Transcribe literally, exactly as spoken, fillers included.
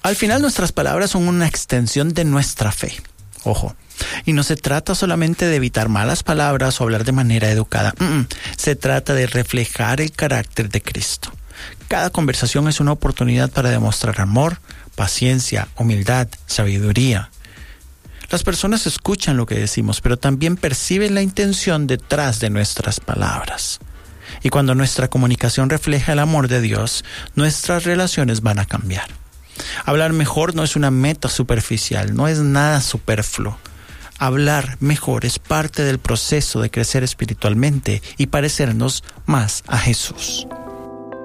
Al final, nuestras palabras son una extensión de nuestra fe. Ojo. Y no se trata solamente de evitar malas palabras o hablar de manera educada. Mm-mm. Se trata de reflejar el carácter de Cristo. Cada conversación es una oportunidad para demostrar amor, paciencia, humildad, sabiduría. Las personas escuchan lo que decimos, pero también perciben la intención detrás de nuestras palabras. Y cuando nuestra comunicación refleja el amor de Dios, nuestras relaciones van a cambiar. Hablar mejor no es una meta superficial, no es nada superfluo. Hablar mejor es parte del proceso de crecer espiritualmente y parecernos más a Jesús.